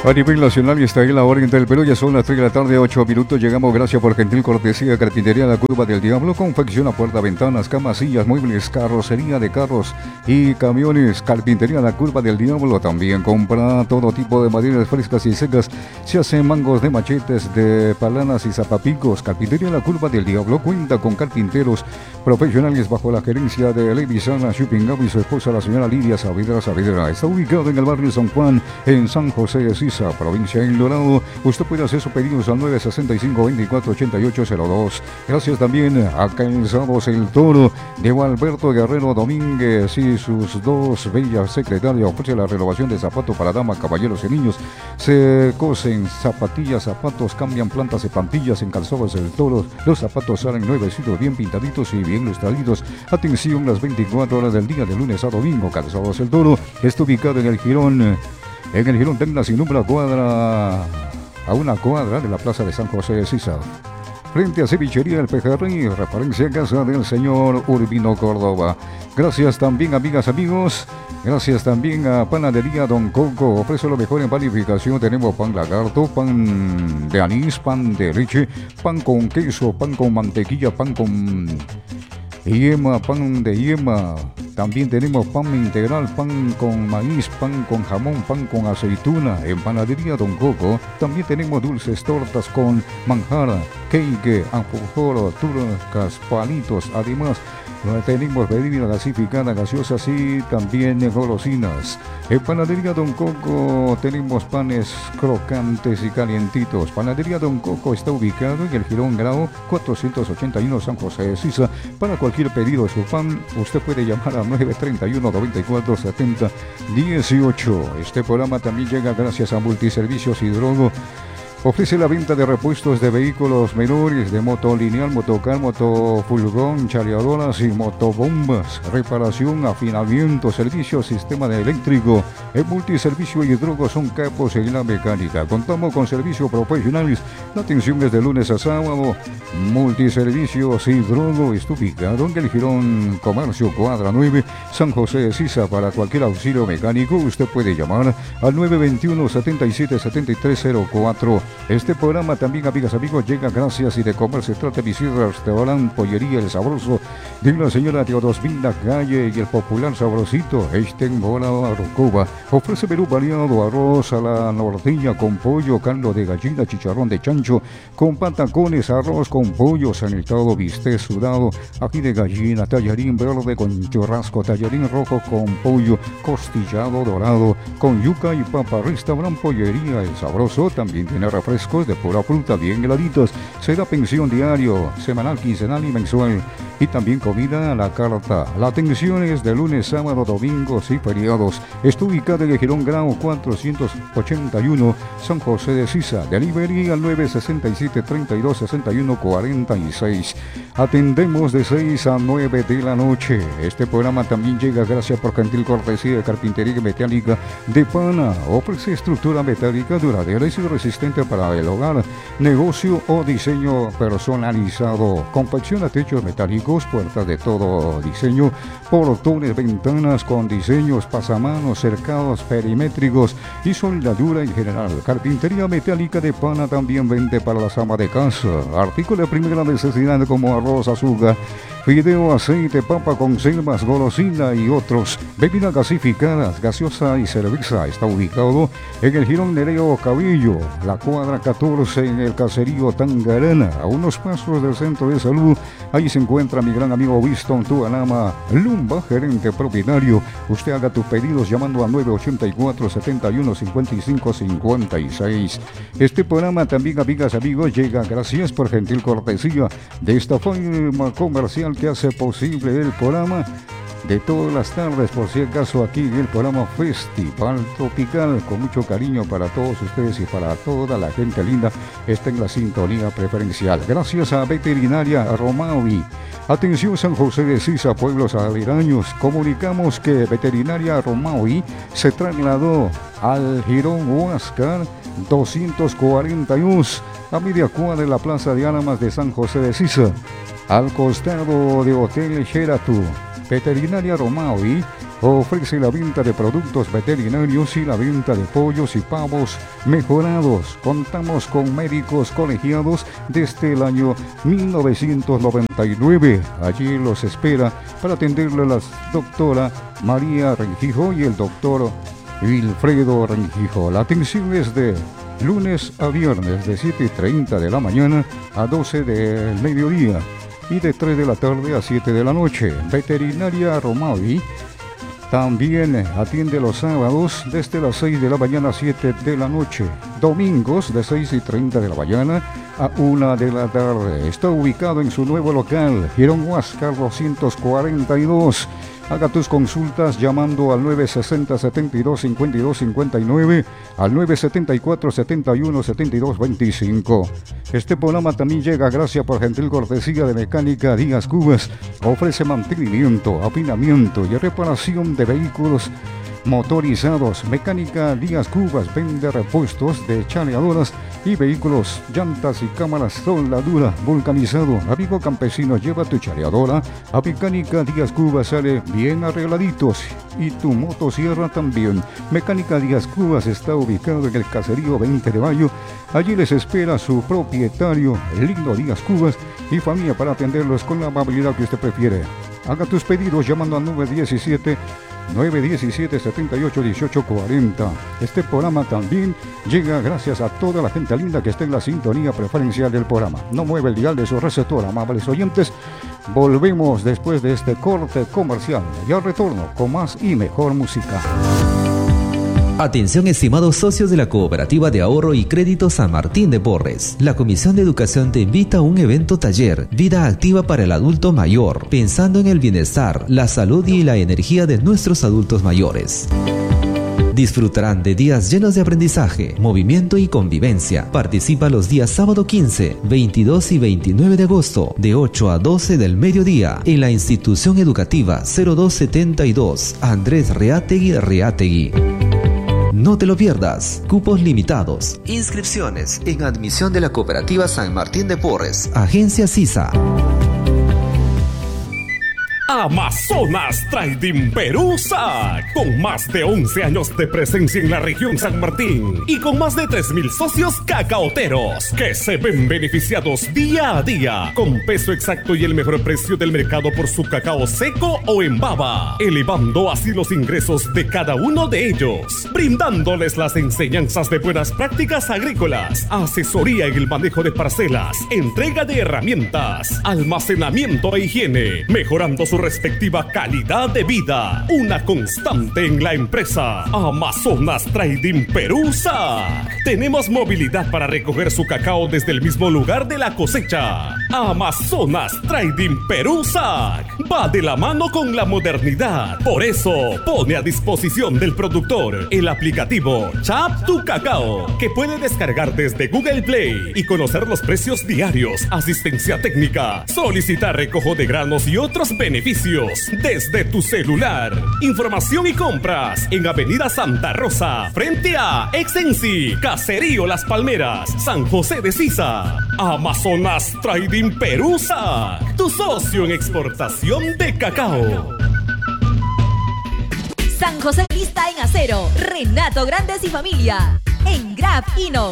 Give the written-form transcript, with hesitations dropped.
A nivel nacional y está ahí la orden del Perú, ya son las 3 de la tarde, 8 minutos. Llegamos gracias por gentil cortesía. Carpintería La Curva del Diablo, confecciona puerta, ventanas, camas, sillas, muebles, carrocería de carros y camiones. Carpintería La Curva del Diablo también compra todo tipo de maderas frescas y secas. Se hacen mangos de machetes, de palanas y zapapicos. Carpintería La Curva del Diablo cuenta con carpinteros profesionales bajo la gerencia de Levi Sana Shupingao y su esposa, la señora Lidia Saavedra. Está ubicado en el barrio San Juan, en San José de Sisa, provincia de El Dorado. Usted puede hacer sus pedidos al 965-248802. Gracias también a Calzados El Toro de Alberto Guerrero Domínguez y sus dos bellas secretarias. Ofrece la renovación de zapatos para damas, caballeros y niños. Se cosen zapatillas, zapatos, cambian plantas y plantillas en Calzados El Toro. Los zapatos salen nuevecitos, bien pintaditos y bien lustraditos. Atención las 24 horas del día, de lunes a domingo. Calzados El Toro está ubicado en el Girón. En el Girón Tecla, sin número, a una cuadra de la plaza de San José de Sisa. Frente a Cevichería El Pejerrey, referencia a casa del señor Urbino Córdoba. Gracias también, amigas, amigos. Gracias también a Panadería Don Coco. Ofrece lo mejor en panificación. Tenemos pan lagarto, pan de anís, pan de leche, pan con queso, pan con mantequilla, pan con yema, pan de yema. También tenemos pan integral, pan con maíz, pan con jamón, pan con aceituna. En Panadería Don Coco también tenemos dulces, tortas con manjar, cake, alfajor, turcas, palitos. Además, tenemos bebidas gasificadas, gaseosas y también golosinas. En Panadería Don Coco tenemos panes crocantes y calientitos. Panadería Don Coco está ubicado en el Girón Grau 481 San José de Sisa. Para cualquier pedido de su pan, usted puede llamar a 931-9470-18. Este programa también llega gracias a Multiservicios Hidrogo. Ofrece la venta de repuestos de vehículos menores, de moto lineal, motocar, motofurgón, chaleadoras y motobombas. Reparación, afinamiento, servicio, sistema de eléctrico. En Multiservicio Hidrogo son capos en la mecánica. Contamos con servicios profesionales. La atención es de lunes a sábado. Multiservicios Hidrogo está ubicado en el Girón Comercio, cuadra 9, San José de Sisa. Para cualquier auxilio mecánico, usted puede llamar al 921-777304. Este programa también, amigas, amigos, llega gracias y de comer se trata de Visita Restaurante Pollería El Sabroso de la señora Teodosminda Calle y el popular Sabrosito en Mora Rocoba. Ofrece menú variado, arroz a la norteña con pollo, caldo de gallina, chicharrón de chancho con patacones, arroz con pollo sanitado, bistec sudado, ají de gallina, tallarín verde con churrasco, tallarín rojo con pollo, costillado dorado con yuca y papa. Restaurante Pollería El Sabroso también tiene refrescos de pura fruta bien heladitos. Se da pensión diario, semanal, quincenal y mensual. Y también comida a la carta. La atención es de lunes, sábado, domingos y feriados. Está ubicado en el Girón Grau 481 San José de Sisa. Delivery al 967-3261-46. Atendemos de 6 a 9 de la noche. Este programa también llega gracias por gentil cortesía de Carpintería Metálica de Pana. Ofrece estructura metálica duradera y resistente para el hogar, negocio o diseño personalizado. Confecciona techos metálicos, puertas de todo diseño, portones, ventanas con diseños, pasamanos, cercados perimétricos y soldadura en general. Carpintería Metálica de Pana también vende para las amas de casa artículos de primera necesidad como arroz, azúcar, fideo, aceite, papa, conservas, golosina y otros. Bebidas gasificadas, gaseosa y cerveza. Está ubicado en el Girón Nereo Cabillo, la cuadra 14, en el caserío Tangarana, a unos pasos del centro de salud. Ahí se encuentra mi gran amigo Winston Tuanama Lumba, gerente propietario. Usted haga tus pedidos llamando a 984-71-55-56. Este programa también, amigas, amigos, llega gracias por gentil cortesía de esta firma comercial que hace posible el programa de todas las tardes, por si acaso, aquí en el programa Festival Tropical, con mucho cariño para todos ustedes y para toda la gente linda, está en la sintonía preferencial. Gracias a Veterinaria Romaui. Atención San José de Sisa, pueblos aledaños. Comunicamos que Veterinaria Romaui se trasladó al Girón Huáscar 241, a media cuadra de la Plaza de Armas de San José de Sisa, al costado de Hotel Sheraton. Veterinaria Romaui ofrece la venta de productos veterinarios y la venta de pollos y pavos mejorados. Contamos con médicos colegiados desde el año 1999. Allí los espera para atenderle la doctora María Rengijo y el doctor Wilfredo Rengijo. La atención es de lunes a viernes de 7:30 de la mañana a 12 del mediodía y de 3 de la tarde a 7 de la noche. Veterinaria Romavi también atiende los sábados desde las 6 de la mañana a 7 de la noche. Domingos de 6:30 de la mañana a 1 de la tarde. Está ubicado en su nuevo local, Girón Huáscar 242. Haga tus consultas llamando al 960-72-52-59, al 974-71-72-25. Este programa también llega gracias por gentil cortesía de Mecánica Díaz Cubas. Ofrece mantenimiento, afinamiento y reparación de vehículos motorizados. Mecánica Díaz Cubas vende repuestos de chaleadoras y vehículos, llantas y cámaras soldadura, vulcanizado. Amigo campesino, lleva tu chaleadora a Mecánica Díaz Cubas, sale bien arregladitos, y tu motosierra también. Mecánica Díaz Cubas está ubicado en el caserío 20 de Mayo. Allí les espera su propietario, el lindo Díaz Cubas, y familia para atenderlos con la amabilidad que usted prefiere. Haga tus pedidos llamando al 917-78-1840. Este programa también llega gracias a toda la gente linda que está en la sintonía preferencial del programa. No mueve el dial de su receptor, amables oyentes. Volvemos después de este corte comercial y al retorno con más y mejor música. Atención, estimados socios de la Cooperativa de Ahorro y Crédito San Martín de Porres. La Comisión de Educación te invita a un evento taller, Vida Activa para el Adulto Mayor, pensando en el bienestar, la salud y la energía de nuestros adultos mayores. Disfrutarán de días llenos de aprendizaje, movimiento y convivencia. Participa los días sábado 15, 22 y 29 de agosto, de 8 a 12 del mediodía, en la institución educativa 0272, Andrés Reátegui. No te lo pierdas. Cupos limitados. Inscripciones en admisión de la Cooperativa San Martín de Porres. Agencia CISA. Amazonas Trading Perú SAC, con más de 11 años de presencia en la región San Martín y con más de 3,000 socios cacaoteros que se ven beneficiados día a día con peso exacto y el mejor precio del mercado por su cacao seco o en baba, elevando así los ingresos de cada uno de ellos, brindándoles las enseñanzas de buenas prácticas agrícolas, asesoría en el manejo de parcelas, entrega de herramientas, almacenamiento e higiene, mejorando su respectiva calidad de vida. Una constante en la empresa Amazonas Trading Perú SAC. Tenemos movilidad para recoger su cacao desde el mismo lugar de la cosecha. Amazonas Trading Perú SAC va de la mano con la modernidad. Por eso pone a disposición del productor el aplicativo Chap Tu Cacao, que puede descargar desde Google Play y conocer los precios diarios, asistencia técnica, solicitar recojo de granos y otros beneficios desde tu celular. Información y compras en Avenida Santa Rosa, frente a Exensi, Caserío Las Palmeras, San José de Sisa. Amazonas Trading Perú SAC, tu socio en exportación de cacao. San José lista en acero. Renato Grandes y familia. En Graf Inox.